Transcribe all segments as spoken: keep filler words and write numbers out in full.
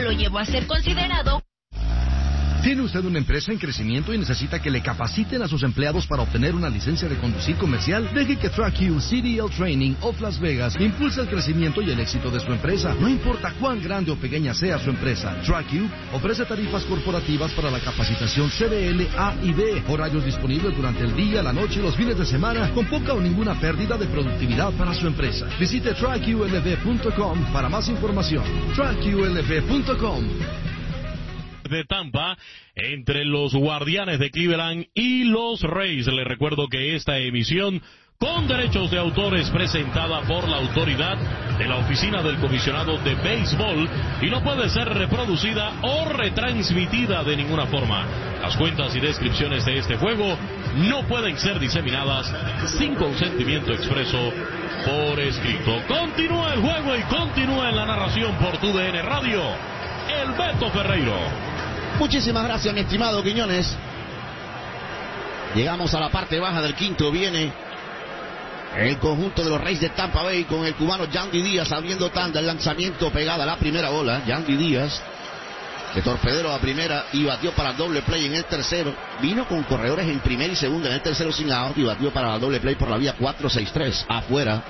lo llevó a ser considerado. ¿Tiene usted una empresa en crecimiento y necesita que le capaciten a sus empleados para obtener una licencia de conducir comercial? Deje que TrackU C D L Training of Las Vegas impulse el crecimiento y el éxito de su empresa. No importa cuán grande o pequeña sea su empresa, TrackU ofrece tarifas corporativas para la capacitación C D L A y B, horarios disponibles durante el día, la noche y los fines de semana, con poca o ninguna pérdida de productividad para su empresa. Visite track U L V punto com para más información. track U L V punto com. De Tampa, entre los Guardianes de Cleveland y los Rays. Les recuerdo que esta emisión con derechos de autor es presentada por la autoridad de la Oficina del Comisionado de Béisbol y no puede ser reproducida o retransmitida de ninguna forma. Las cuentas y descripciones de este juego no pueden ser diseminadas sin consentimiento expreso por escrito. Continúa el juego y continúa en la narración por T U D N Radio, el Beto Ferreiro. Muchísimas gracias, mi estimado Quiñones. Llegamos a la parte baja del quinto. Viene el conjunto de los Rays de Tampa Bay con el cubano Yandy Díaz abriendo tanda. El lanzamiento pegada a la primera bola. Yandy Díaz de torpedero a primera y batió para el doble play en el tercero. Vino con corredores en primera y segunda en el tercero sin out y batió para el doble play por la vía cuatro seis tres. Afuera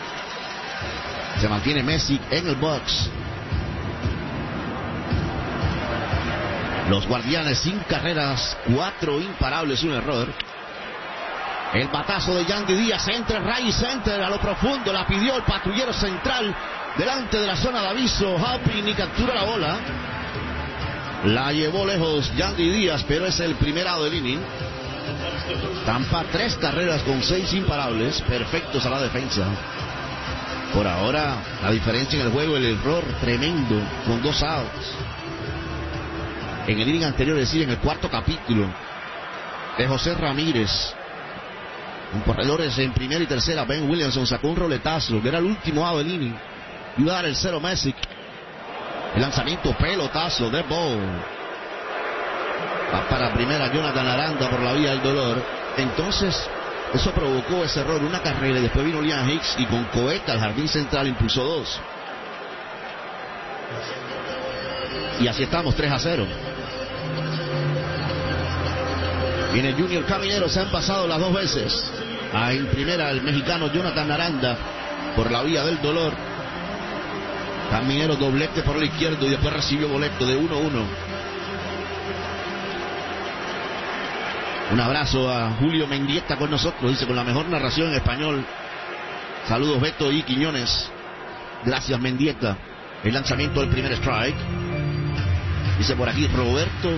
se mantiene Messi en el box. Los Guardianes sin carreras, cuatro imparables, un error. El batazo de Yandy Díaz, entre right center, a lo profundo, la pidió el patrullero central, delante de la zona de aviso. Happy ni captura la bola. La llevó lejos Yandy Díaz, pero es el primer out del inning. Tampa, tres carreras con seis imparables, perfectos a la defensa. Por ahora, la diferencia en el juego, el error tremendo, con dos outs. En el inning anterior, es decir, en el cuarto capítulo, de José Ramírez, con corredores en primera y tercera, Ben Williamson sacó un roletazo, que era el último out del inning, iba a dar el cero Messick. El lanzamiento, pelotazo, de ball. Va para primera Jonathan Aranda por la vía del dolor. Entonces, eso provocó ese error, una carrera, y después vino Liam Hicks, y con cohete al jardín central impulsó dos. Y así estamos, tres a cero. Viene Junior Caminero, se han pasado las dos veces. Ah, en primera el mexicano Jonathan Aranda por la vía del dolor. Caminero doblete por el izquierdo y después recibió boleto de uno uno. Un abrazo a Julio Mendieta con nosotros, dice, con la mejor narración en español. Saludos Beto y Quiñones. Gracias Mendieta. El lanzamiento del primer strike. Dice por aquí Roberto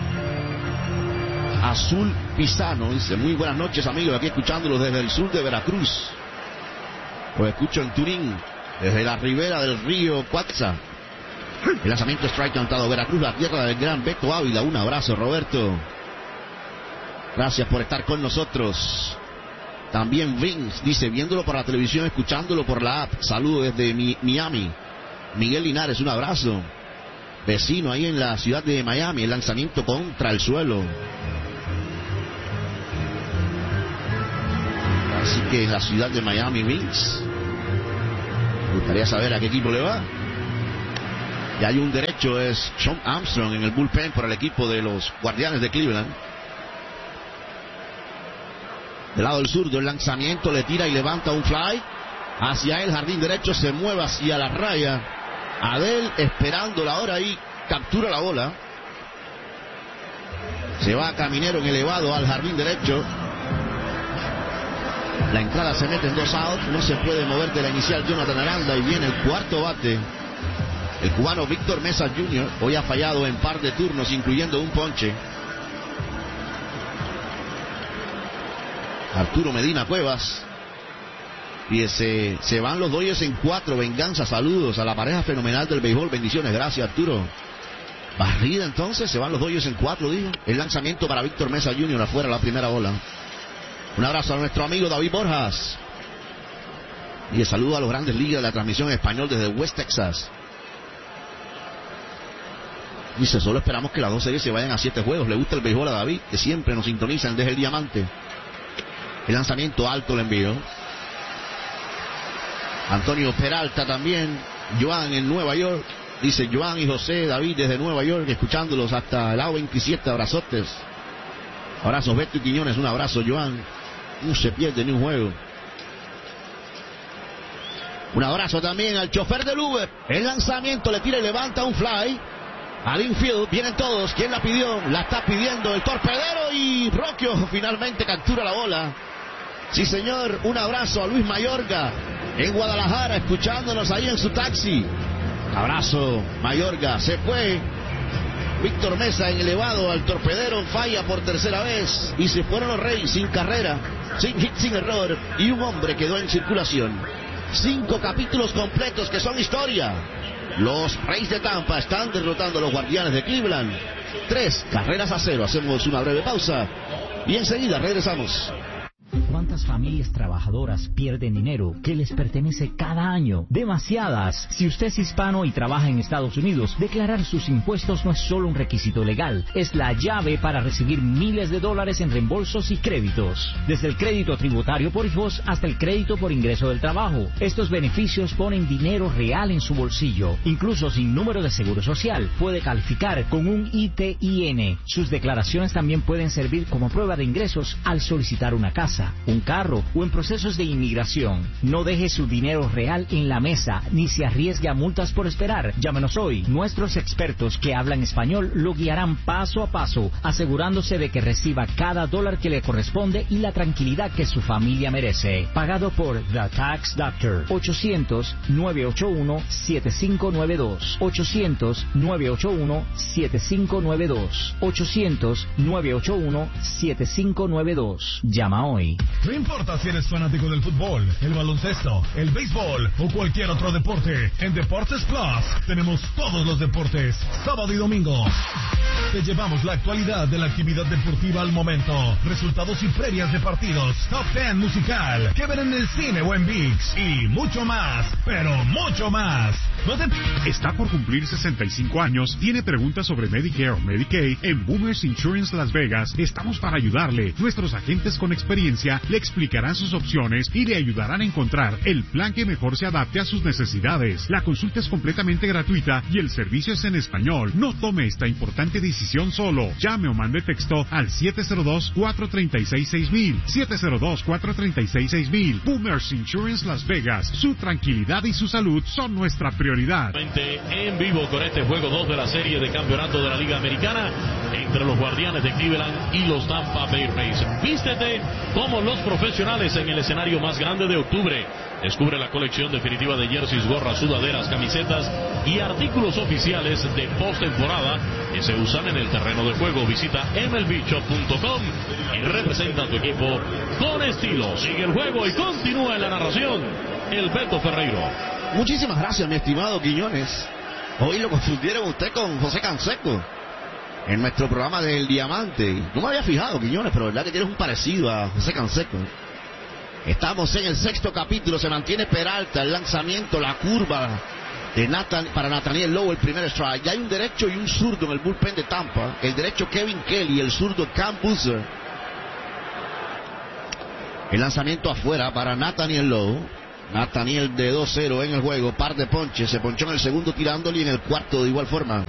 Azul Pisano, dice, muy buenas noches amigos, aquí escuchándolos desde el sur de Veracruz. Los escucho en Turín, desde la ribera del río Cuatza. El lanzamiento strike cantado, Veracruz, la tierra del gran Beto Ávila. Un abrazo Roberto, gracias por estar con nosotros. También Vince dice, viéndolo por la televisión, escuchándolo por la app. Saludo desde mi, Miami. Miguel Linares, un abrazo. Vecino ahí en la ciudad de Miami. El lanzamiento contra el suelo. Así que en la ciudad de Miami, Vince, me gustaría saber a qué equipo le va. Y hay un derecho, es Sean Armstrong en el bullpen por el equipo de los Guardianes de Cleveland. Del lado del zurdo, el lanzamiento, le tira y levanta un fly hacia el jardín derecho, se mueve hacia la raya. Adel esperándola ahora y captura la bola. Se va Caminero en elevado al jardín derecho. La entrada se mete en dos outs, no se puede mover de la inicial Jonathan Aranda y viene el cuarto bate. El cubano Víctor Mesa junior hoy ha fallado en par de turnos, incluyendo un ponche. Arturo Medina Cuevas. Y se, se van los Dodgers en cuatro. Venganza, saludos a la pareja fenomenal del béisbol. Bendiciones, gracias Arturo. Barrida entonces, se van los Dodgers en cuatro, digo. El lanzamiento para Víctor Mesa junior afuera, la primera bola. Un abrazo a nuestro amigo David Borjas. Y el saludo a los grandes ligas de la transmisión en español desde West Texas. Dice, solo esperamos que las dos series se vayan a siete juegos. Le gusta el béisbol a David, que siempre nos sintonizan desde el diamante. El lanzamiento alto le envió. Antonio Peralta también. Joan en Nueva York. dice Joan y José David desde Nueva York, escuchándolos hasta el A veintisiete, abrazotes. Abrazos, Beto y Quiñones, un abrazo, Joan. No se pierde ni un juego. Un abrazo también al chofer del Uber. El lanzamiento le tira y levanta un fly. Al infield, vienen todos. ¿Quién la pidió? La está pidiendo el torpedero y Rocchio finalmente captura la bola. Sí, señor. Un abrazo a Luis Mayorga en Guadalajara, escuchándonos ahí en su taxi. Abrazo, Mayorga. Se fue Víctor Mesa en elevado al torpedero, falla por tercera vez. Y se fueron los Reyes sin carrera, sin hit, sin error. Y un hombre quedó en circulación. Cinco capítulos completos que son historia. Los Reyes de Tampa están derrotando a los Guardianes de Cleveland. Tres carreras a cero. Hacemos una breve pausa y enseguida regresamos. ¿Cuántas familias trabajadoras pierden dinero que les pertenece cada año? Demasiadas. Si usted es hispano y trabaja en Estados Unidos, declarar sus impuestos no es solo un requisito legal, es la llave para recibir miles de dólares en reembolsos y créditos. Desde el crédito tributario por hijos hasta el crédito por ingreso del trabajo. Estos beneficios ponen dinero real en su bolsillo. Incluso sin número de seguro social, puede calificar con un I T I N. Sus declaraciones también pueden servir como prueba de ingresos al solicitar una casa, un carro o en procesos de inmigración. No deje su dinero real en la mesa ni se arriesgue a multas por esperar. Llámenos hoy. Nuestros expertos que hablan español lo guiarán paso a paso, asegurándose de que reciba cada dólar que le corresponde y la tranquilidad que su familia merece. Pagado por The Tax Doctor. ochocientos, nueve ocho uno, siete cinco nueve dos. ochocientos, nueve ocho uno, siete cinco nueve dos. ochocientos, nueve ocho uno, siete cinco nueve dos. Llama hoy. No importa si eres fanático del fútbol, el baloncesto, el béisbol o cualquier otro deporte, en Deportes Plus tenemos todos los deportes, sábado y domingo. Te llevamos la actualidad de la actividad deportiva al momento, resultados y previas de partidos, top ten musical, que ver en el cine o en ViX y mucho más, pero mucho más. ¿No te... Está por cumplir sesenta y cinco años, tiene preguntas sobre Medicare o Medicaid. En Boomers Insurance Las Vegas estamos para ayudarle. Nuestros agentes con experiencia le explicarán sus opciones y le ayudarán a encontrar el plan que mejor se adapte a sus necesidades. La consulta es completamente gratuita y el servicio es en español. No tome esta importante decisión solo. Llame o mande texto al siete cero dos, cuatro tres seis, seis mil. siete cero dos, cuatro tres seis, seis mil. Boomers Insurance Las Vegas. Su tranquilidad y su salud son nuestra prioridad. En vivo con este juego dos de la serie de campeonato de la Liga Americana entre los Guardianes de Cleveland y los Tampa Bay Rays. Vístete como los profesionales en el escenario más grande de octubre. Descubre la colección definitiva de jerseys, gorras, sudaderas, camisetas y artículos oficiales de postemporada que se usan en el terreno de juego. Visita M L B shop punto com y representa a tu equipo con estilo. Sigue el juego y continúa en la narración el Beto Ferreiro. Muchísimas gracias, mi estimado Quiñones. Hoy lo confundieron usted con José Canseco en nuestro programa del Diamante. No me había fijado, Quiñones, pero verdad que tienes un parecido a José Canseco. Estamos en el sexto capítulo, se mantiene Peralta, el lanzamiento, la curva de Nathan, para Nathaniel Lowe, el primer strike. Ya hay un derecho y un zurdo en el bullpen de Tampa. El derecho Kevin Kelly, el zurdo Cam Boozer. El lanzamiento afuera para Nathaniel Lowe. Nathaniel de dos cero en el juego, par de ponches, se ponchó en el segundo tirándole y en el cuarto de igual forma.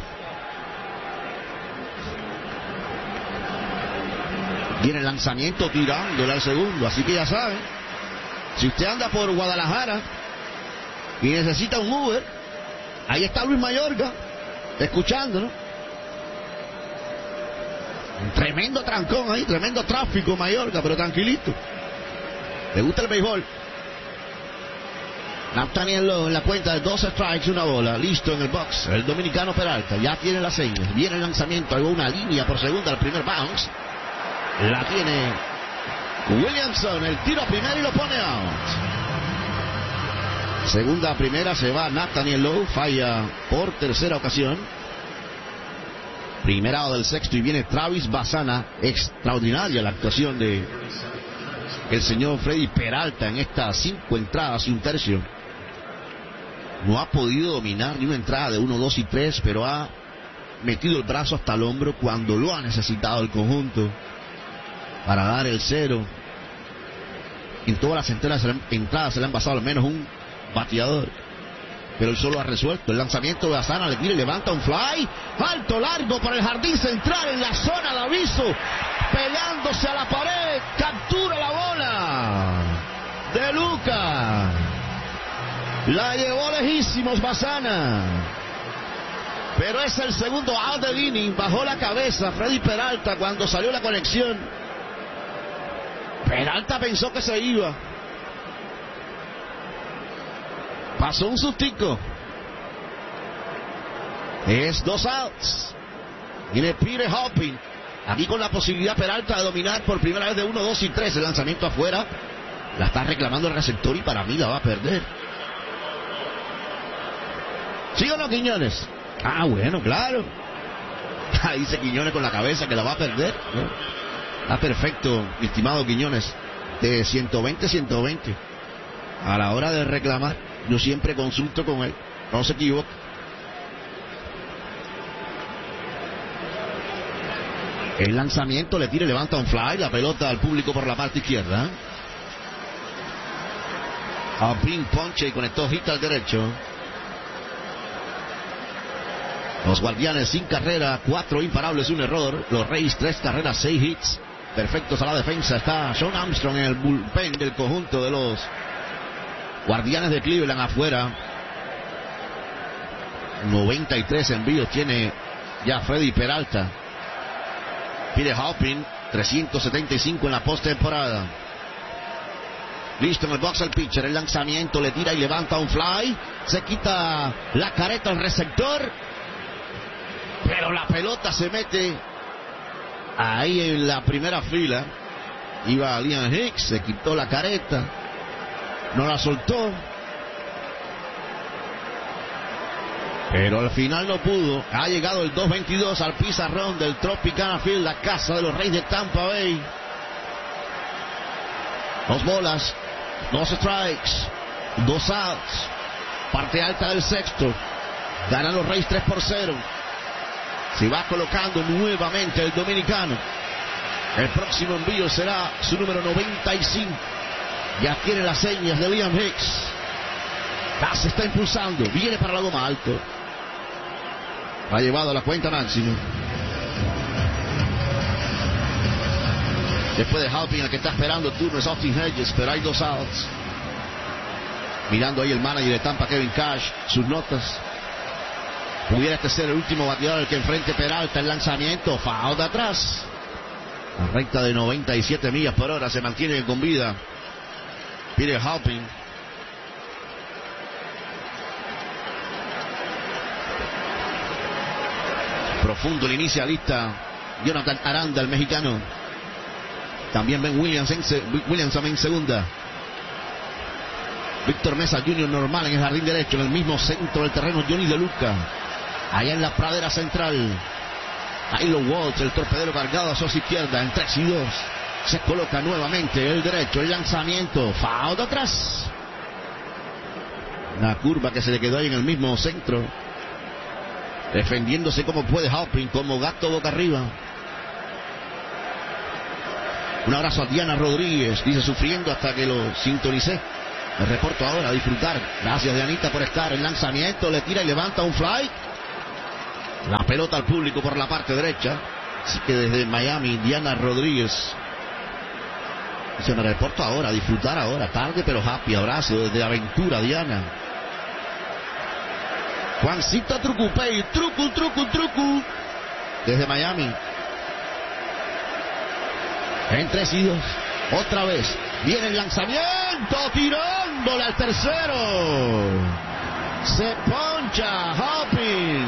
Viene el lanzamiento tirándole al segundo, así que ya saben, si usted anda por Guadalajara y necesita un Uber, ahí está Luis Mayorga, escuchándolo. Un tremendo trancón ahí, tremendo tráfico Mayorga, pero tranquilito. ¿Le gusta el béisbol? Nathaniel Lowe en la cuenta de dos strikes, una bola, listo en el box. El dominicano Peralta ya tiene la seña. Viene el lanzamiento, hay una línea por segunda al primer bounce. La tiene Williamson, el tiro a primera y lo pone out. Segunda a primera se va Nathaniel Lowe, falla por tercera ocasión. Primer out del sexto y viene Travis Bassana. Extraordinaria la actuación de el señor Freddy Peralta en estas cinco entradas y un tercio. No ha podido dominar ni una entrada de uno, dos y tres, pero ha metido el brazo hasta el hombro cuando lo ha necesitado el conjunto para dar el cero. En todas las entradas, entradas se le han pasado al menos un bateador. pero él solo ha resuelto. El lanzamiento de Azana, le tira y levanta un fly. Alto, largo para el jardín central en la zona de aviso. Pegándose a la pared. Captura la bola de Luca. La llevó lejísimos Bazana. Pero es el segundo out del inning. Bajó la cabeza Freddy Peralta cuando salió la conexión. Peralta pensó que se iba. Pasó un sustico. Es dos outs. Viene Peter Hopping. Aquí con la posibilidad Peralta de dominar por primera vez de uno, dos y tres. El lanzamiento afuera. La está reclamando el receptor y para mí la va a perder. ¿Sí o no, Quiñones? Ah, bueno, claro. Ahí dice Quiñones con la cabeza que la va a perder. Está perfecto, mi estimado Quiñones. De ciento veinte, ciento veinte. A la hora de reclamar, yo siempre consulto con él. No se equivoca. El lanzamiento le tira y levanta un fly. La pelota al público por la parte izquierda. A ping ponche y conectó hit al derecho. Los Guardianes sin carrera, cuatro imparables, un error. Los Reyes tres carreras, seis hits. Perfectos a la defensa. Está Sean Armstrong en el bullpen del conjunto de los Guardianes de Cleveland afuera. noventa y tres envíos tiene ya Freddy Peralta. Pide Hopping, trescientos setenta y cinco en la postemporada. Listo en el box el pitcher. El lanzamiento le tira y levanta un fly. Se quita la careta al receptor. Pero la pelota se mete ahí en la primera fila. Iba Liam Hicks, se quitó la careta. No la soltó. Pero al final no pudo. Ha llegado el dos veintidós al pizarrón del Tropicana Field, la casa de los Reyes de Tampa Bay. Dos bolas, dos strikes, dos outs. Parte alta del sexto. Ganan los Reyes tres por cero. Se va colocando nuevamente el dominicano. El próximo envío será su número noventa y cinco. Ya tiene las señas de Liam Hicks. Ya se está impulsando. Viene para la goma alto. Ha llevado a la cuenta máxima. Después de Hopping, el que está esperando el turno es Austin Hedges, pero hay dos outs. Mirando ahí el manager de Tampa, Kevin Cash, sus notas. Pudiera este ser el último bateador el que enfrente Peralta. El lanzamiento, foul de atrás. La recta de noventa y siete millas por hora se mantiene con vida Peter Hopping. Profundo el inicialista Jonathan Aranda, el mexicano. También Ben Williams en, se, Williams en segunda. Víctor Mesa junior normal en el jardín derecho. En el mismo centro del terreno Johnny De Luca. Allá en la pradera central Tyler Walsh, el torpedero cargado a su izquierda. En tres y dos se coloca nuevamente el derecho. El lanzamiento, foul de atrás. Una curva que se le quedó ahí en el mismo centro. Defendiéndose como puede Hopping, como gato boca arriba. Un abrazo a Diana Rodríguez, dice sufriendo hasta que lo sintonicé. Me reporto ahora a disfrutar. Gracias Dianita por estar. El lanzamiento le tira y levanta un fly. La pelota al público por la parte derecha. Así que desde Miami, Diana Rodríguez dice: me reporto ahora, a disfrutar ahora. Tarde pero happy. Abrazo desde Aventura, Diana. Juancito Trucupey, trucu, trucu, trucu, desde Miami. En tres y dos, otra vez, viene el lanzamiento, tirándole al tercero. Se poncha Hopping.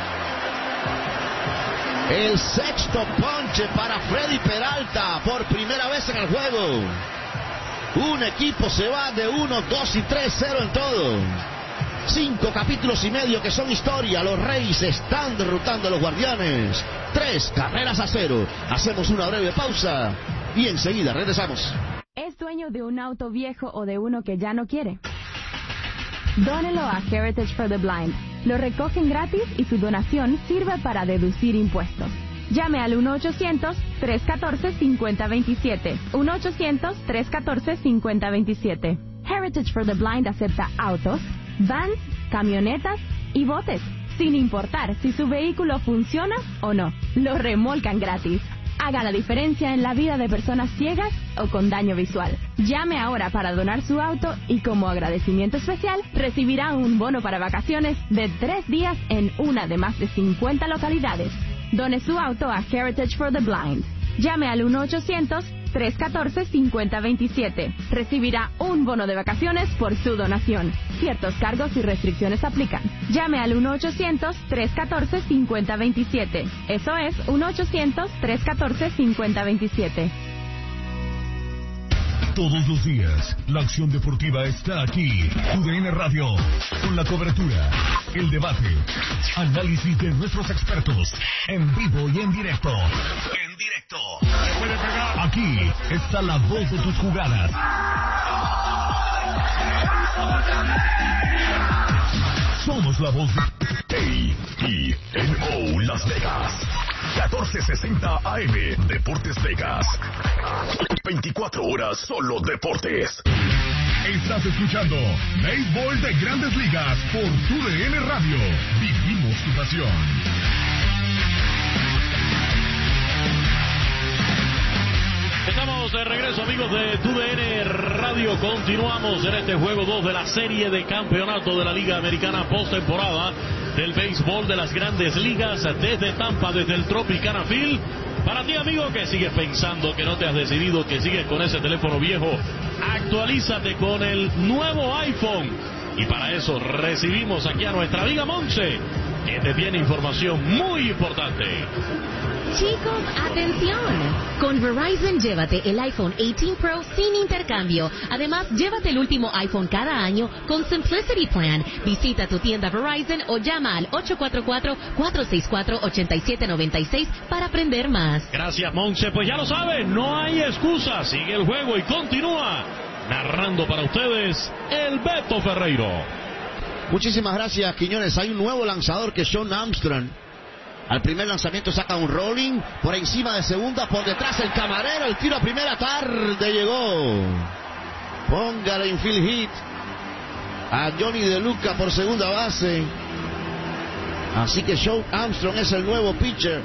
El sexto ponche para Freddy Peralta, por primera vez en el juego. Un equipo se va de uno, dos y tres, cero en todo. Cinco capítulos y medio que son historia. Los Reyes están derrotando a los Guardianes. Tres carreras a cero. Hacemos una breve pausa y enseguida regresamos. ¿Es dueño de un auto viejo o de uno que ya no quiere? Dónelo a Heritage for the Blind. Lo recogen gratis y su donación sirve para deducir impuestos. Llame al uno ochocientos, tres uno cuatro, cinco cero dos siete. uno ochocientos, tres uno cuatro, cinco cero dos siete. Heritage for the Blind acepta autos, vans camionetas y botes, sin importar si su vehículo funciona o no. Lo remolcan gratis. Haga la diferencia en la vida de personas ciegas o con daño visual. Llame ahora para donar su auto y como agradecimiento especial recibirá un bono para vacaciones de tres días en una de más de cincuenta localidades. Done su auto a Heritage for the Blind. Llame al uno ochocientos, tres uno cuatro, cinco cero dos siete. Recibirá un bono de vacaciones por su donación. Ciertos cargos y restricciones aplican. Llame al uno ochocientos, tres uno cuatro, cinco cero dos siete. Eso es uno ochocientos, tres uno cuatro, cinco cero dos siete. Todos los días, la acción deportiva está aquí. U D N Radio, con la cobertura, el debate, análisis de nuestros expertos, en vivo y en directo. En directo. Aquí está la voz de tus jugadas. Somos la voz de A E N O Las Vegas. catorce sesenta A M, Deportes Vegas. veinticuatro horas solo deportes. Estás escuchando Béisbol de Grandes Ligas por Tu D N Radio. Vivimos tu pasión. Estamos de regreso, amigos de Tu D N Radio. Continuamos en este juego dos de la serie de campeonato de la Liga Americana postemporada del béisbol de las Grandes Ligas desde Tampa, desde el Tropicana Field. Para ti, amigo, que sigues pensando que no te has decidido, que sigues con ese teléfono viejo, actualízate con el nuevo iPhone. Y para eso recibimos aquí a nuestra amiga Monse, que te tiene información muy importante. Chicos, atención. Con Verizon llévate el iPhone dieciocho Pro sin intercambio. Además, llévate el último iPhone cada año con Simplicity Plan. Visita tu tienda Verizon o llama al ocho cuatro cuatro, cuatro seis cuatro, ocho siete nueve seis para aprender más. Gracias, Monse. Pues ya lo saben, no hay excusa. Sigue el juego y continúa narrando para ustedes el Beto Ferreiro. Muchísimas gracias, Quiñones. Hay un nuevo lanzador que es Shawn Armstrong. Al primer lanzamiento saca un rolling, por encima de segunda, por detrás el camarero, el tiro a primera, tarde llegó. Póngale infield hit a Johnny De Luca por segunda base. Así que Shawn Armstrong es el nuevo pitcher.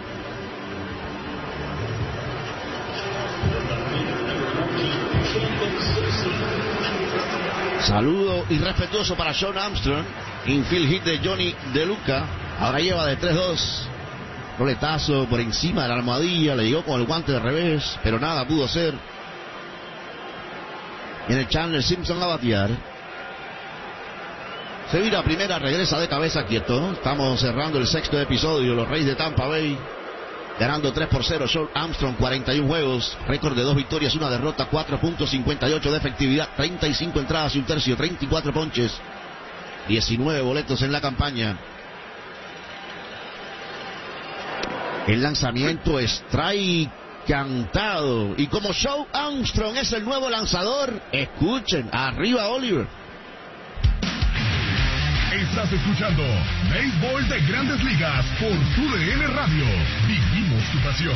Saludo irrespetuoso para Shawn Armstrong. Infield hit de Johnny De Luca. Ahora lleva de tres dos. Roletazo por encima de la almohadilla, le llegó con el guante de revés, pero nada pudo hacer. Viene Chandler Simpson a batear. Se vira a primera, regresa de cabeza quieto. Estamos cerrando el sexto episodio. Los Reyes de Tampa Bay ganando tres por cero. Shawn Armstrong, cuarenta y un juegos, récord de dos victorias, una derrota, cuatro punto cincuenta y ocho de efectividad, treinta y cinco entradas y un tercio, treinta y cuatro ponches, diecinueve boletos en la campaña. El lanzamiento strike cantado. Y como Shawn Armstrong es el nuevo lanzador, escuchen, arriba Oliver. Estás escuchando Béisbol de Grandes Ligas por Tu D N Radio. Vivimos tu pasión.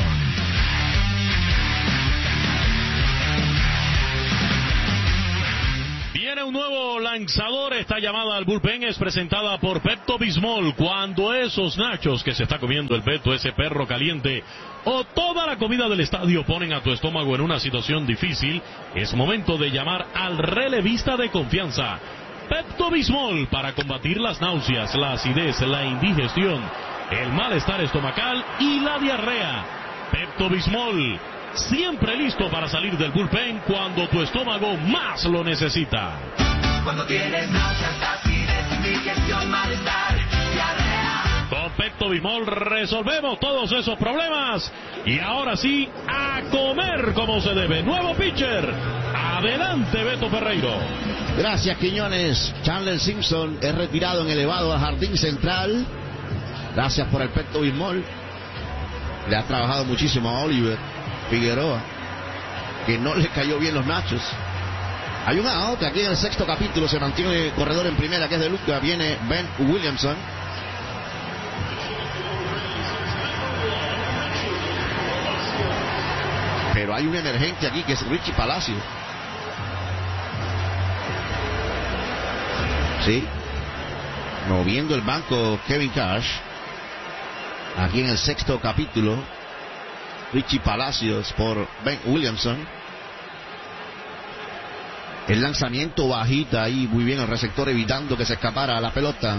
Viene un nuevo lanzador. Esta llamada al bullpen es presentada por Pepto-Bismol. Cuando esos nachos que se está comiendo el Beto, ese perro caliente, o toda la comida del estadio ponen a tu estómago en una situación difícil, es momento de llamar al relevista de confianza, Pepto-Bismol, para combatir las náuseas, la acidez, la indigestión, el malestar estomacal y la diarrea. Pepto-Bismol, siempre listo para salir del bullpen cuando tu estómago más lo necesita. Cuando tienes náuseas, acidez, indigestión, malestar, diarrea. Con Pepto-Bismol resolvemos todos esos problemas. Y ahora sí, a comer como se debe. Nuevo pitcher. Adelante, Beto Ferreiro. Gracias, Quiñones. Chandler Simpson es retirado en elevado al jardín central. Gracias por el Pepto-Bismol. Le ha trabajado muchísimo a Oliver Figueroa, que no le cayó bien los nachos. Hay una out aquí en el sexto capítulo. Se mantiene el corredor en primera, que es De Luca. Viene Ben Williamson. Pero hay un emergente aquí que es Richie Palacio. Sí. Moviendo el banco Kevin Cash. Aquí en el sexto capítulo. Richie Palacios por Ben Williamson. El lanzamiento bajita ahí, muy bien el receptor evitando que se escapara la pelota.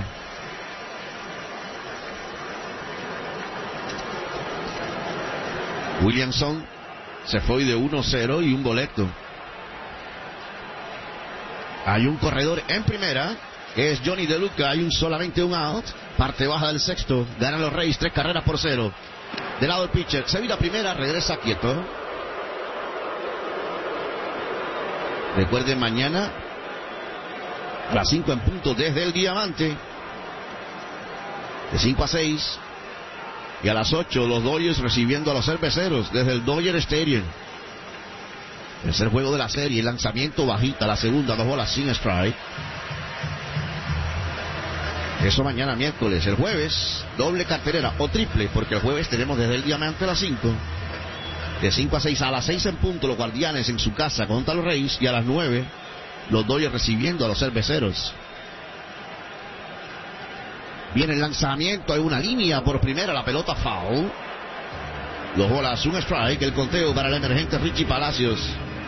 Williamson se fue de uno cero y un boleto. Hay un corredor en primera, es Johnny DeLuca, hay un solamente un out. Parte baja del sexto, ganan los Reyes tres carreras por cero. Del lado del pitcher, se vira primera, regresa quieto. Recuerden, mañana a las cinco en punto desde el Diamante, de cinco a seis. Y a las ocho los Dodgers recibiendo a los Cerveceros desde el Dodger Stadium. Tercer juego de la serie, lanzamiento bajita, la segunda, dos bolas sin strike. Eso mañana miércoles. El jueves, doble cartelera o triple, porque el jueves tenemos desde el Diamante a las cinco. De cinco a seis, a las seis en punto, los Guardianes en su casa contra los Reyes. Y a las nueve, los Dodgers recibiendo a los Cerveceros. Viene el lanzamiento, hay una línea por primera, la pelota foul. Dos bolas, un strike, el conteo para el emergente Richie Palacios.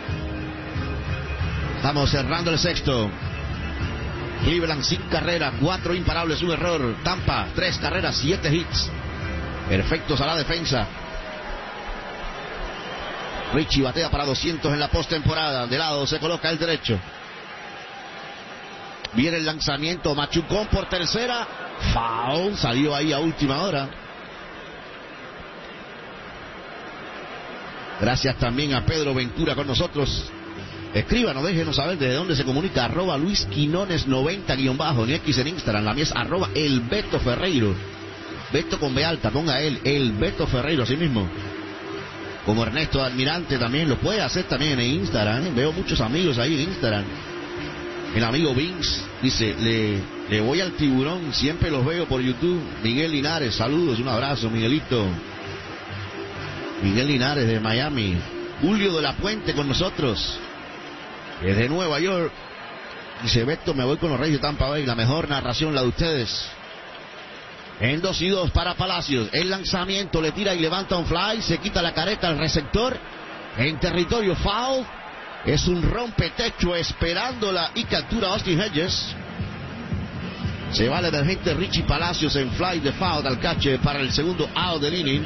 Estamos cerrando el sexto. Cleveland sin carrera, cuatro imparables, un error. Tampa, tres carreras, siete hits. Perfectos a la defensa. Richie batea para doscientos en la postemporada. De lado se coloca el derecho. Viene el lanzamiento, machucón por tercera. Foul, salió ahí a última hora. Gracias también a Pedro Ventura con nosotros. Escríbanos, déjenos saber desde dónde se comunica. Arroba Luis Quinones noventa guión bajo en X en Instagram. La mía es arroba el Beto Ferreiro. Beto con B alta, ponga él, el Beto Ferreiro, así mismo. Como Ernesto Almirante también lo puede hacer también en Instagram. ¿eh? Veo muchos amigos ahí en Instagram. El amigo Vince dice, le, le voy al tiburón, siempre los veo por YouTube. Miguel Linares, saludos, un abrazo, Miguelito. Miguel Linares de Miami. Julio de la Puente con nosotros, desde Nueva York. Dice, Beto, me voy con los Reyes de Tampa Bay, la mejor narración la de ustedes. En dos y dos para Palacios, el lanzamiento, le tira y levanta un fly, se quita la careta al receptor, en territorio foul. Es un rompetecho esperándola y captura a Austin Hedges. Se va el emergente Richie Palacios en fly de foul al catcher para el segundo out del inning.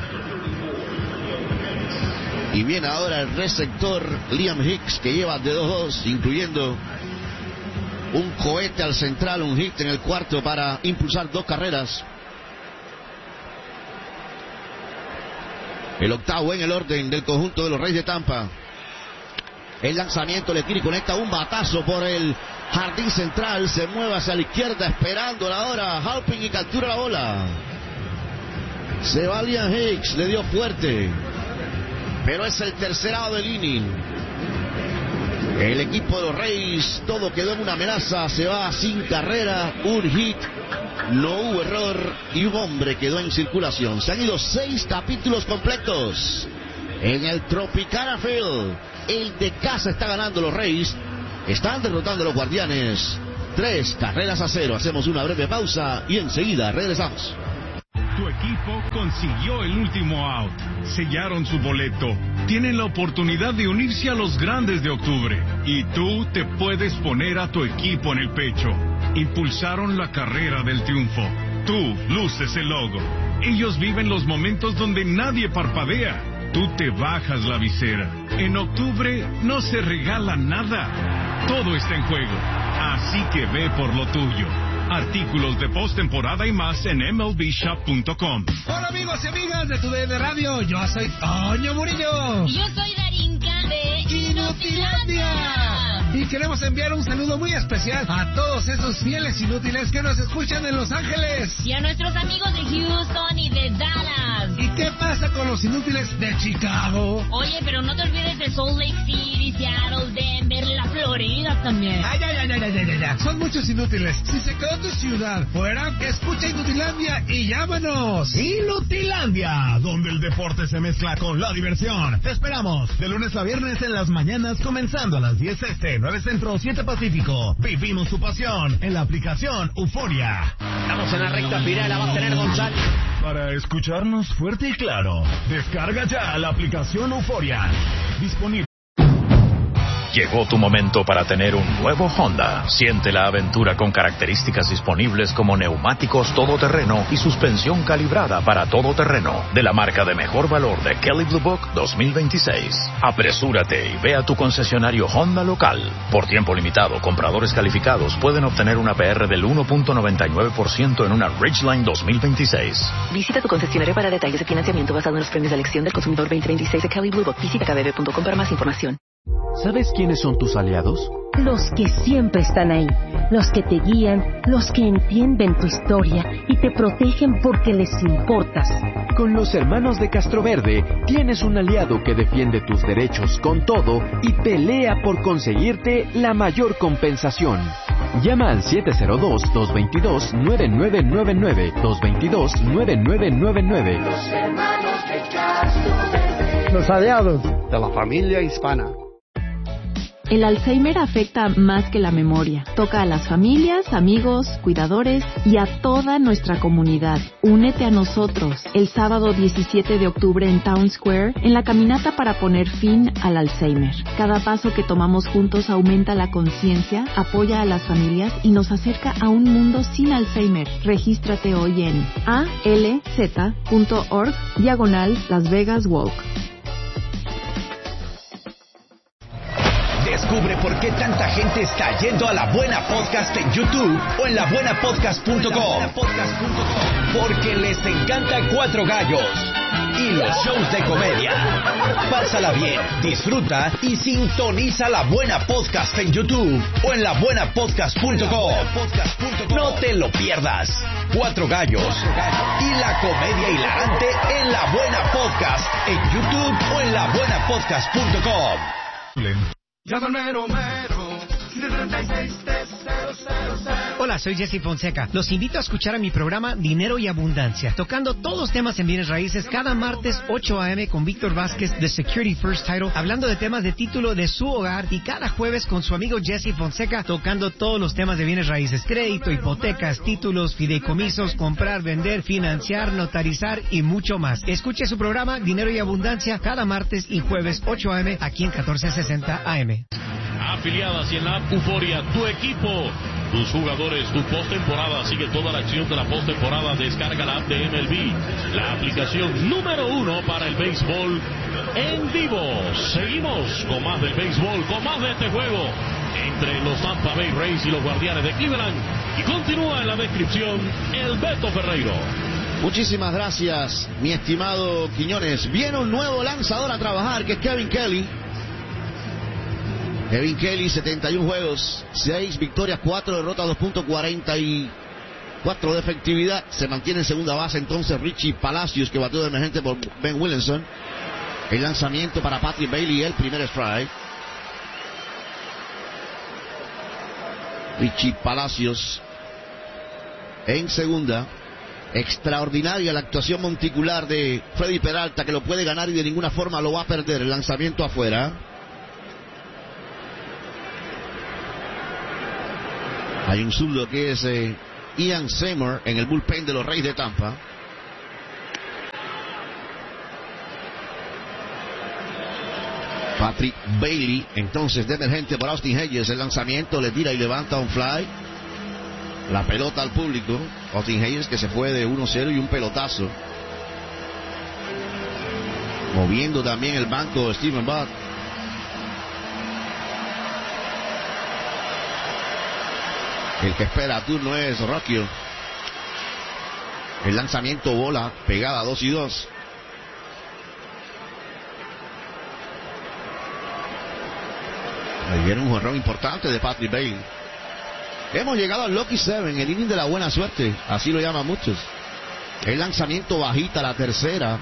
Y viene ahora el receptor Liam Hicks, que lleva de dos dos, incluyendo un cohete al central, un hit en el cuarto para impulsar dos carreras. El octavo en el orden del conjunto de los Reyes de Tampa. El lanzamiento, le tira y conecta un batazo por el jardín central. Se mueve hacia la izquierda esperando la hora. Halpin y captura la bola. Se va Liam Hicks, le dio fuerte. Pero es el tercer out del inning. El equipo de los Reyes, todo quedó en una amenaza. Se va sin carrera, un hit, no hubo error y un hombre quedó en circulación. Se han ido seis capítulos completos en el Tropicana Field. El de casa está ganando los Reyes. Están derrotando a los Guardianes. Tres carreras a cero. Hacemos una breve pausa y enseguida regresamos. Tu equipo consiguió el último out. Sellaron su boleto. Tienen la oportunidad de unirse a los grandes de octubre. Y tú te puedes poner a tu equipo en el pecho. Impulsaron la carrera del triunfo. Tú luces el logo. Ellos viven los momentos donde nadie parpadea. Tú te bajas la visera. En octubre no se regala nada. Todo está en juego. Así que ve por lo tuyo. Artículos de postemporada y más en M L B shop punto com. Hola amigos y amigas de Tu D N Radio. Yo soy Toño Murillo. Yo soy Darinka de Inutilandia. Y queremos enviar un saludo muy especial a todos esos fieles inútiles que nos escuchan en Los Ángeles. Y a nuestros amigos de Houston y de Dallas. ¿Y qué pasa con los inútiles de Chicago? Oye, pero no te olvides de Salt Lake City, Seattle, Denver, la Florida. Florida también. Ay, ay, ay, ay, ay, ay, ay. Son muchos inútiles. Si se quedó tu ciudad fuera, escucha Inutilandia y llámanos. Inutilandia, donde el deporte se mezcla con la diversión. Te esperamos de lunes a viernes en las mañanas, comenzando a las diez este, nueve Centro, siete Pacífico. Vivimos tu pasión en la aplicación Euforia. Estamos en la recta final, la va a tener González. Para escucharnos fuerte y claro, descarga ya la aplicación Euforia. Disponible. Llegó tu momento para tener un nuevo Honda. Siente la aventura con características disponibles como neumáticos todoterreno y suspensión calibrada para todoterreno de la marca de mejor valor de Kelley Blue Book dos mil veintiséis. Apresúrate y ve a tu concesionario Honda local. Por tiempo limitado, compradores calificados pueden obtener una P R del uno punto noventa y nueve por ciento en una Ridgeline dos mil veintiséis. Visita tu concesionario para detalles de financiamiento basado en los premios de elección del consumidor veinte veintiséis de Kelley Blue Book. Visita k b b punto com para más información. ¿Sabes quiénes son tus aliados? Los que siempre están ahí, los que te guían, los que entienden tu historia y te protegen porque les importas. Con los hermanos de Castroverde tienes un aliado que defiende tus derechos con todo y pelea por conseguirte la mayor compensación. Llama al siete cero dos, dos dos dos, nueve nueve nueve nueve, dos dos dos, nueve nueve nueve nueve. Los hermanos de Castroverde. Los aliados de la familia hispana. El Alzheimer afecta más que la memoria. Toca a las familias, amigos, cuidadores y a toda nuestra comunidad. Únete a nosotros el sábado diecisiete de octubre en Town Square en la caminata para poner fin al Alzheimer. Cada paso que tomamos juntos aumenta la conciencia, apoya a las familias y nos acerca a un mundo sin Alzheimer. Regístrate hoy en alz.org diagonal Las Vegas Walk. Descubre por qué tanta gente está yendo a La Buena Podcast en YouTube o en la buena podcast punto com. Porque les encanta Cuatro Gallos y los shows de comedia. Pásala bien, disfruta y sintoniza La Buena Podcast en YouTube o en la buena podcast punto com. No te lo pierdas. Cuatro Gallos y la comedia hilarante en La Buena Podcast en YouTube o en la buena podcast punto com. Llama al mero mero, siete tres seis, tres cero cero cero. Hola, soy Jesse Fonseca. Los invito a escuchar a mi programa Dinero y Abundancia, tocando todos los temas en bienes raíces cada martes ocho a eme con Víctor Vázquez de Security First Title, hablando de temas de título de su hogar, y cada jueves con su amigo Jesse Fonseca tocando todos los temas de bienes raíces: crédito, hipotecas, títulos, fideicomisos, comprar, vender, financiar, notarizar y mucho más. Escuche su programa Dinero y Abundancia cada martes y jueves ocho a eme aquí en catorce sesenta A M. Afiliadas y en la app Euforia, tu equipo, tus jugadores, tu postemporada. Sigue toda la acción de la postemporada. Descarga la app de M L B, la aplicación número uno para el béisbol en vivo. Seguimos con más del béisbol, con más de este juego entre los Tampa Bay Rays y los Guardianes de Cleveland. Y continúa en la descripción el Beto Ferreiro. Muchísimas gracias, mi estimado Quiñones. Viene un nuevo lanzador a trabajar, que es Kevin Kelly. Kevin Kelly, setenta y uno juegos, seis victorias, cuatro derrotas, dos punto cuarenta y cuatro de efectividad. Se mantiene en segunda base entonces Richie Palacios, que batió de emergente por Ben Williamson. El lanzamiento para Patrick Bailey, el primer strike. Richie Palacios en segunda. Extraordinaria la actuación monticular de Freddy Peralta, que lo puede ganar y de ninguna forma lo va a perder. El lanzamiento afuera. Hay un zurdo que es eh, Ian Seymour en el bullpen de los Reyes de Tampa. Patrick Bailey, entonces de emergente por Austin Hayes. El lanzamiento le tira y levanta un fly. La pelota al público. Austin Hayes, que se fue de uno cero y un pelotazo. Moviendo también el banco Steven Butt. El que espera a turno es Rocchio. El lanzamiento, bola pegada dos y dos. Ahí viene un jonrón importante de Patrick Bailey. Hemos llegado al Lucky Seven, el inning de la buena suerte, así lo llaman muchos. El lanzamiento bajita, la tercera.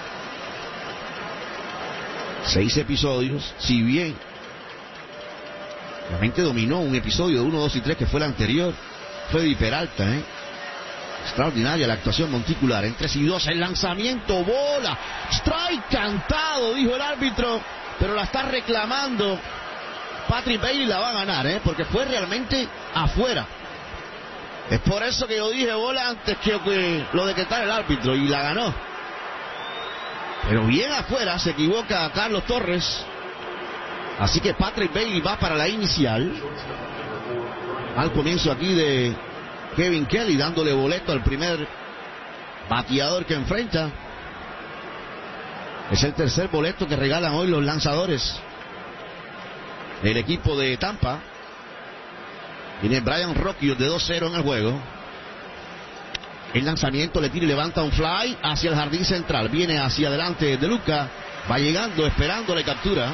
Seis episodios, si bien Realmente dominó un episodio de uno, dos y tres que fue el anterior. Freddy Peralta, ¿eh? Extraordinaria la actuación monticular. En tres y dos, el lanzamiento, bola. Strike cantado, dijo el árbitro. Pero la está reclamando. Patrick Bailey la va a ganar, ¿eh? Porque fue realmente afuera. Es por eso que yo dije bola antes que, que lo decretara el árbitro. Y la ganó. Pero bien afuera, se equivoca Carlos Torres. Así que Patrick Bailey va para la inicial. Al comienzo aquí de Kevin Kelly, dándole boleto al primer bateador que enfrenta. Es el tercer boleto que regalan hoy los lanzadores del equipo de Tampa. Viene Brian Rocchio de dos cero en el juego. El lanzamiento le tira y levanta un fly hacia el jardín central. Viene hacia adelante De Luca. Va llegando, esperando la captura.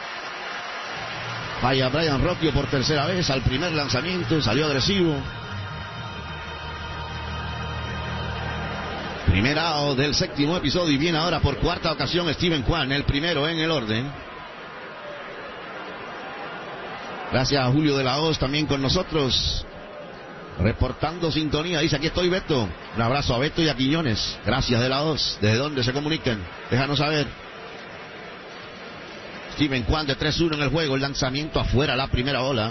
Vaya Brian Rocchio por tercera vez al primer lanzamiento. Salió agresivo. Primer out del séptimo episodio. Y viene ahora por cuarta ocasión Steven Kwan, el primero en el orden. Gracias a Julio de la Hoz también con nosotros. Reportando sintonía. Dice, aquí estoy, Beto. Un abrazo a Beto y a Quiñones. Gracias de la Hoz. ¿Desde dónde se comunican? Déjanos saber. Steven Kwan de tres uno en el juego. El lanzamiento afuera, la primera bola.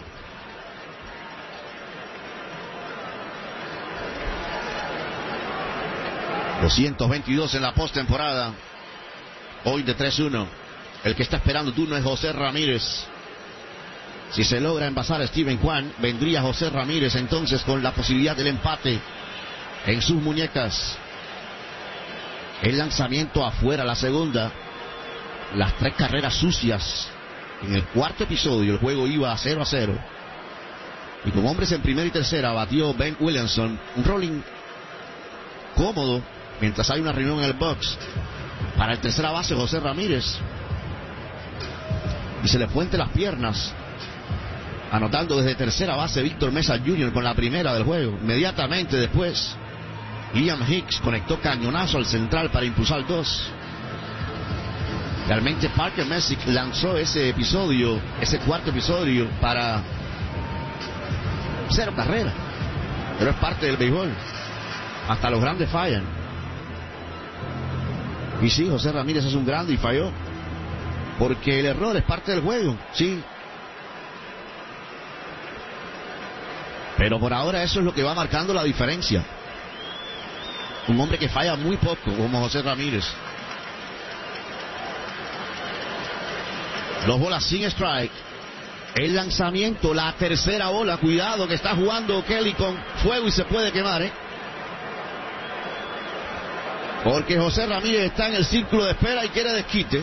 doscientos veintidós en la postemporada. Hoy de tres uno. El que está esperando turno es José Ramírez. Si se logra envasar a Steven Kwan, vendría José Ramírez entonces con la posibilidad del empate en sus muñecas. El lanzamiento afuera, la segunda. Las tres carreras sucias. En el cuarto episodio el juego iba a cero a cero. Y con hombres en primera y tercera batió Ben Williamson. Un rolling cómodo mientras hay una reunión en el box. Para el tercera base José Ramírez. Y se le fue entre las piernas. Anotando desde tercera base Víctor Mesa junior con la primera del juego. Inmediatamente después Liam Hicks conectó cañonazo al central para impulsar dos. Realmente Parker Messick lanzó ese episodio, ese cuarto episodio para cero carrera. Pero es parte del béisbol. Hasta los grandes fallan. Y sí, José Ramírez es un grande y falló. Porque el error es parte del juego, sí. Pero por ahora eso es lo que va marcando la diferencia. Un hombre que falla muy poco, como José Ramírez. Dos bolas sin strike. El lanzamiento, la tercera bola. Cuidado que está jugando Kelly con fuego y se puede quemar, ¿eh? Porque José Ramírez está en el círculo de espera y quiere desquite.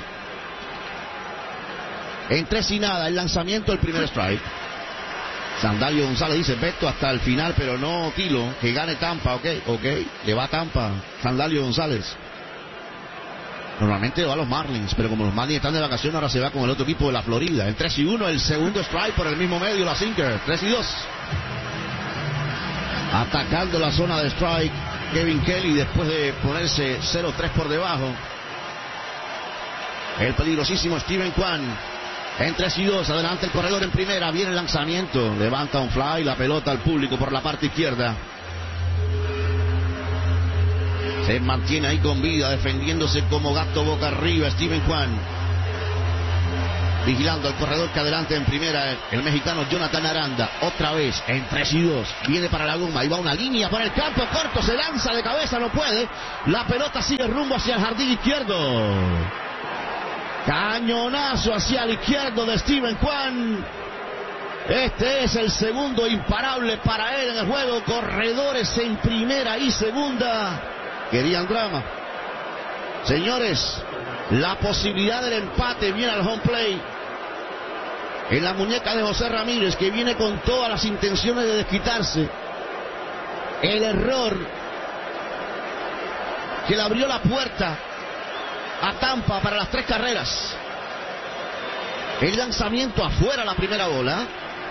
En tres y nada, el lanzamiento, el primer strike. Sandalio González dice, Beto hasta el final, pero no Tilo, que gane Tampa, ok, ok, le va a Tampa, Sandalio González. Normalmente va a los Marlins, pero como los Marlins están de vacaciones, ahora se va con el otro equipo de la Florida. En tres y uno, el segundo strike por el mismo medio, la sinker, tres y dos. Atacando la zona de strike, Kevin Kelly, después de ponerse cero tres por debajo. El peligrosísimo Steven Kwan. En tres y dos, adelante el corredor en primera, viene el lanzamiento, levanta un fly, la pelota al público por la parte izquierda. Se mantiene ahí con vida, defendiéndose como gato boca arriba Steven Kwan. Vigilando al corredor que adelante en primera, el mexicano Jonathan Aranda. Otra vez, en tres y dos, viene para la goma, ahí va una línea por el campo corto, se lanza de cabeza, no puede. La pelota sigue rumbo hacia el jardín izquierdo. Cañonazo hacia el izquierdo de Steven Kwan. Este es el segundo imparable para él en el juego. Corredores en primera y segunda. Querían drama. Señores, la posibilidad del empate viene al home play. En la muñeca de José Ramírez, que viene con todas las intenciones de desquitarse. El error que le abrió la puerta a Tampa para las tres carreras. El lanzamiento afuera, la primera bola.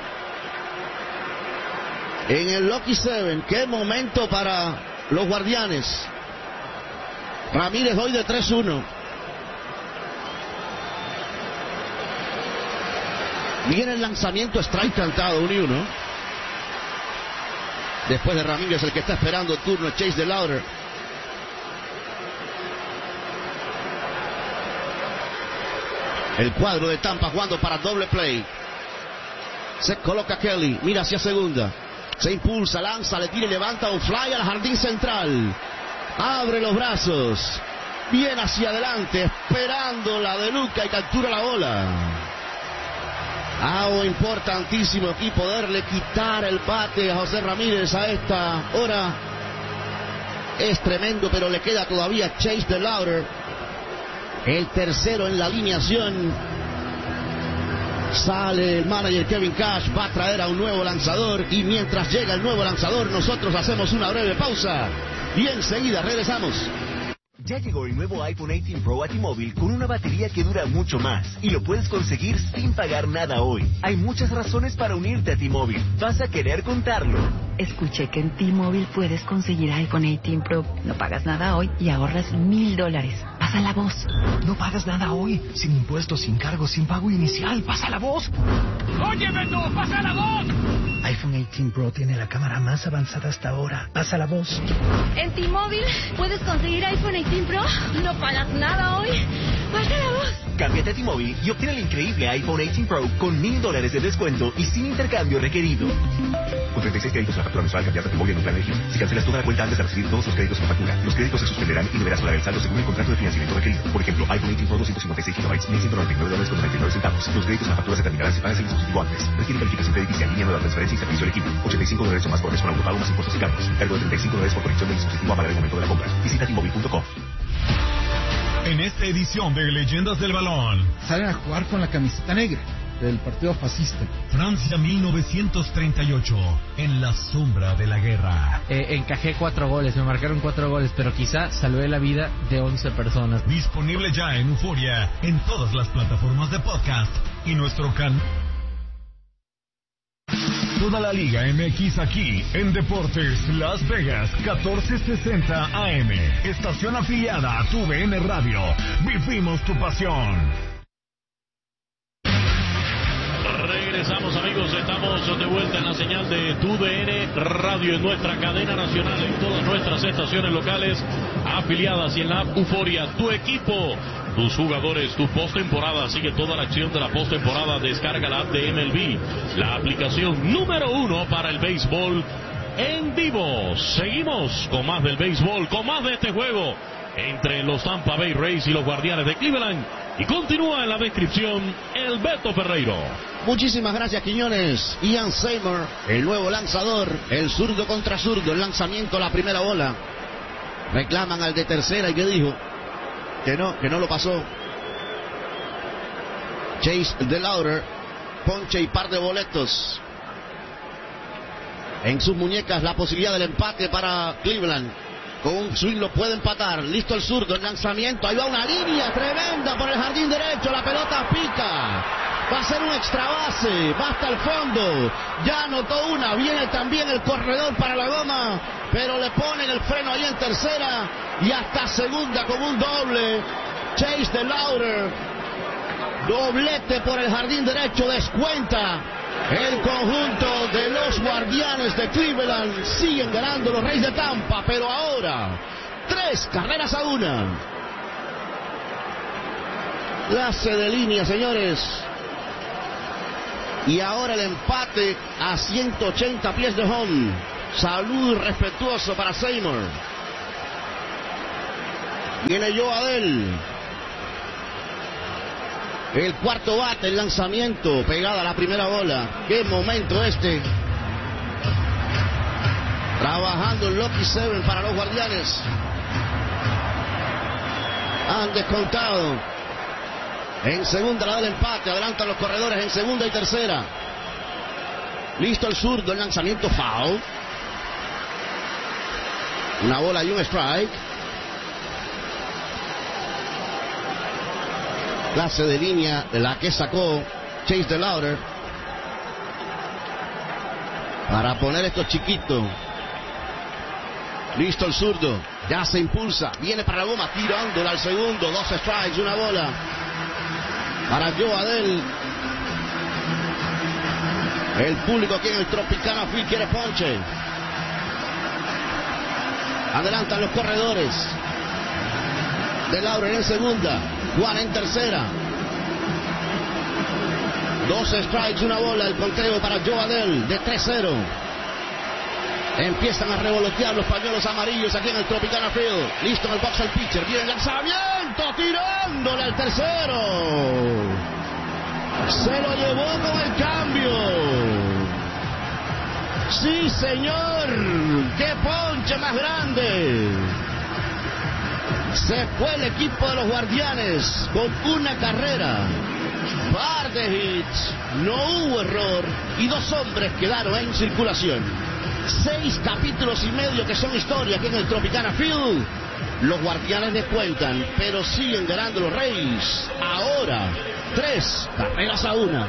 En el Lucky Seven, qué momento para los Guardianes. Ramírez hoy de tres uno. Viene el lanzamiento, strike cantado, uno y uno. Después de Ramírez, el que está esperando el turno es Chase DeLauder. El cuadro de Tampa jugando para doble play. Se coloca Kelly, mira hacia segunda. Se impulsa, lanza, le tira y levanta un fly al jardín central. Abre los brazos. Viene hacia adelante, esperando la de Luca y captura la bola. Algo importantísimo aquí, poderle quitar el bate a José Ramírez a esta hora. Es tremendo, pero le queda todavía Chase DeLauder, el tercero en la alineación. Sale el manager Kevin Cash, va a traer a un nuevo lanzador, y mientras llega el nuevo lanzador nosotros hacemos una breve pausa y enseguida regresamos. Ya llegó el nuevo iPhone dieciocho Pro a T-Mobile con una batería que dura mucho más y lo puedes conseguir sin pagar nada hoy. Hay muchas razones para unirte a T-Mobile. Vas a querer contarlo. Escuché que en T-Mobile puedes conseguir iPhone dieciocho Pro. No pagas nada hoy y ahorras mil dólares. Pasa la voz. No pagas nada hoy. Sin impuestos, sin cargos, sin pago inicial. Pasa la voz. ¡Oye, Beto! ¡Pasa la voz! iPhone dieciocho Pro tiene la cámara más avanzada hasta ahora. Pasa la voz. En T-Mobile puedes conseguir iPhone dieciocho Pro. No pagas nada hoy. Pasa la voz. Cámbiate a T-Mobile y obtén el increíble iPhone dieciocho Pro con mil dólares de descuento y sin intercambio requerido. Con treinta y seis créditos en la factura mensual, cambiarte a T-Mobile en un plan de Giro. Si cancelas toda la cuenta antes de recibir todos los créditos en factura, los créditos se suspenderán y deberás pagar el saldo según el contrato de financiamiento requerido. Por ejemplo, iPhone dieciocho Pro doscientos cincuenta y seis gigabytes, mil ciento noventa y nueve dólares con noventa y nueve centavos. Los créditos en la factura se terminarán si pagas el dispositivo antes. Requiere calificación crediticia, línea nueva, transferencia y servicio elegible. ochenta y cinco dólares o más por mes con autopago más impuestos y cargos. Cargo de treinta y cinco dólares por conexión del dispositivo a pagar el momento de la compra. Visita T Mobile punto com. En esta edición de Leyendas del Balón, salen a jugar con la camiseta negra del partido fascista. Francia mil novecientos treinta y ocho, en la sombra de la guerra. Eh, encajé cuatro goles, me marcaron cuatro goles, pero quizá salvé la vida de once personas. Disponible ya en Euforia, en todas las plataformas de podcast y nuestro canal. Toda la Liga M X aquí en Deportes Las Vegas catorce sesenta A M. Estación afiliada a Tu V N Radio. Vivimos tu pasión. Regresamos, amigos, estamos de vuelta en la señal de Tu V N Radio en nuestra cadena nacional, en todas nuestras estaciones locales afiliadas y en la app Euforia. Tu equipo, tus jugadores, tu postemporada. Sigue toda la acción de la postemporada. Descarga la app de M L B, la aplicación número uno para el béisbol en vivo. Seguimos con más del béisbol, con más de este juego entre los Tampa Bay Rays y los Guardianes de Cleveland. Y continúa en la descripción el Beto Ferreiro. Muchísimas gracias, Quiñones. Ian Seymour, el nuevo lanzador, el zurdo contra zurdo, el lanzamiento, la primera bola. Reclaman al de tercera y que dijo que no, que no lo pasó. Chase DeLauder, ponche y par de boletos. En sus muñecas la posibilidad del empate para Cleveland. Con un swing lo puede empatar. Listo el zurdo, el lanzamiento. Ahí va una línea tremenda por el jardín derecho. La pelota pica. Va a ser un extra base. Va hasta el fondo. Ya anotó una. Viene también el corredor para la goma. Pero le ponen el freno ahí en tercera. Y hasta segunda con un doble. Chase DeLauder. Doblete por el jardín derecho. Descuenta. El conjunto de los Guardianes de Cleveland. Siguen ganando los Reyes de Tampa, pero ahora tres carreras a una. Clase de línea, señores. Y ahora el empate a ciento ochenta pies de home. Saludo respetuoso para Seymour. Viene Joe Adell. El cuarto bate, el lanzamiento, pegada a la primera bola. Qué momento este. Trabajando el Lucky Seven para los Guardianes. Han descontado. En segunda la del empate, adelantan los corredores en segunda y tercera. Listo el zurdo, el lanzamiento foul. Una bola y un strike. Clase de línea de la que sacó Chase DeLauder para poner esto chiquito. Listo el zurdo, ya se impulsa, viene para la goma, tirándola al segundo, dos strikes, una bola para Joe Adell. El público aquí en el Tropicana Field quiere ponche. Adelantan los corredores. De Laura en segunda. Juan en tercera. Dos strikes, una bola. El conteo para Joe Adell de tres cero. Empiezan a revolotear los pañuelos amarillos aquí en el Tropicana Field. Listo en el box el pitcher. Viene el lanzamiento. Tirándole al tercero. Se lo llevó con el cambio. Sí, señor. ¡Qué ponche más grande! Se fue el equipo de los Guardianes con una carrera. Par de hits. No hubo error. Y dos hombres quedaron en circulación. Seis capítulos y medio que son historia aquí en el Tropicana Field. Los Guardianes descuentan, pero siguen ganando los Rays. Ahora, tres carreras a una.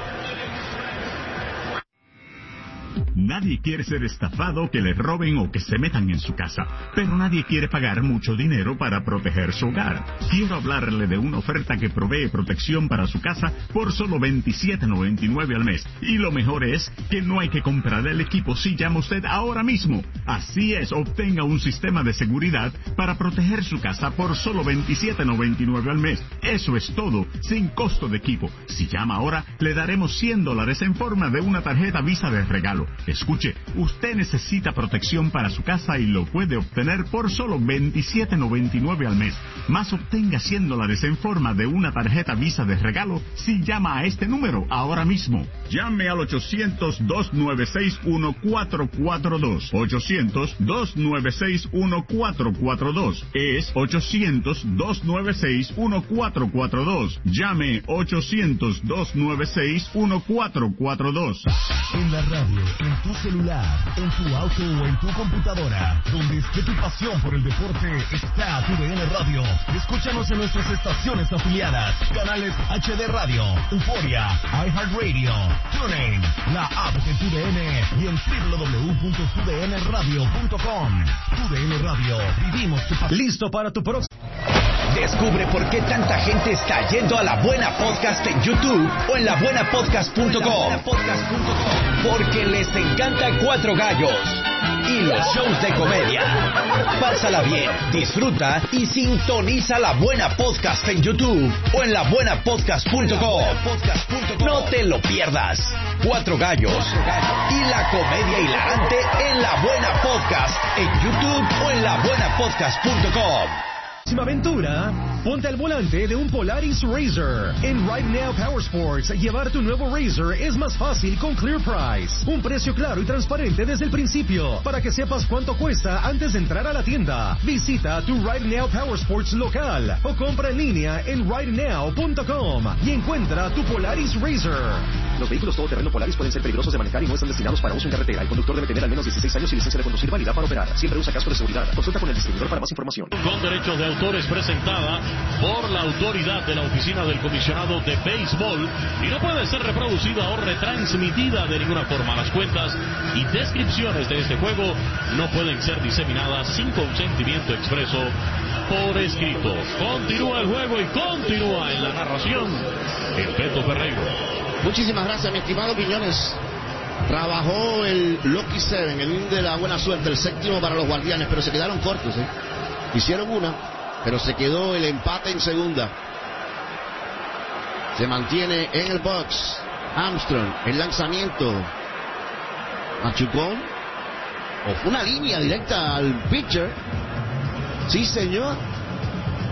Nadie quiere ser estafado, que le roben o que se metan en su casa, pero nadie quiere pagar mucho dinero para proteger su hogar. Quiero hablarle de una oferta que provee protección para su casa por solo veintisiete noventa y nueve al mes. Y lo mejor es que no hay que comprar el equipo si llama usted ahora mismo. Así es, obtenga un sistema de seguridad para proteger su casa por solo veintisiete noventa y nueve al mes. Eso es todo, sin costo de equipo. Si llama ahora, le daremos cien dólares en forma de una tarjeta Visa de regalo. Escuche, usted necesita protección para su casa y lo puede obtener por solo veintisiete noventa y nueve al mes. Más obtenga cien dólares en forma de una tarjeta Visa de regalo si llama a este número ahora mismo. Llame al ochocientos, dos nueve seis, uno cuatro cuatro dos. ochocientos, dos nueve seis, uno cuatro cuatro dos. Es ochocientos, dos nueve seis, uno cuatro cuatro dos. Llame ochocientos, dos nueve seis, uno cuatro cuatro dos. En la radio, en tu celular, en tu auto o en tu computadora, donde esté tu pasión por el deporte, está tu D N Radio. Escúchanos en nuestras estaciones afiliadas, canales H D Radio, Euforia, iHeartRadio, TuneIn, la app de tu D N y en doble u doble u doble u punto tu d n radio punto com. Tu D N Radio, vivimos tu pasión. Listo para tu próximo. Descubre por qué tanta gente está yendo a La Buena Podcast en YouTube o en la buena podcast punto com. Porque les encanta Cuatro Gallos y los shows de comedia. Pásala bien, disfruta y sintoniza La Buena Podcast en YouTube o en la buena podcast punto com. No te lo pierdas. Cuatro Gallos y la comedia hilarante en La Buena Podcast en YouTube o en la buena podcast punto com. Aventura, ponte al volante de un Polaris Razor. En Right Now Power Sports, llevar tu nuevo Razor es más fácil con Clear Price. Un precio claro y transparente desde el principio, para que sepas cuánto cuesta antes de entrar a la tienda. Visita tu Right Now Power Sports local o compra en línea en right now punto com y encuentra tu Polaris Razor. Los vehículos todoterreno Polaris pueden ser peligrosos de manejar y no están destinados para uso en carretera. El conductor debe tener al menos dieciséis años y licencia de conducir válida para operar. Siempre usa casco de seguridad. Consulta con el distribuidor para más información. Con derechos de autor es presentada por la autoridad de la Oficina del Comisionado de Béisbol y no puede ser reproducida o retransmitida de ninguna forma. Las cuentas y descripciones de este juego no pueden ser diseminadas sin consentimiento expreso por escrito. Continúa el juego y continúa en la narración el Beto Ferreiro. Muchísimas gracias, mi estimado Quiñones. Trabajó el Lucky Seven, el inning de la buena suerte, el séptimo para los Guardianes, pero se quedaron cortos, ¿eh? Hicieron una, pero se quedó el empate en segunda. Se mantiene en el box Armstrong, el lanzamiento. Machucón. O fue una línea directa al pitcher. Sí, señor.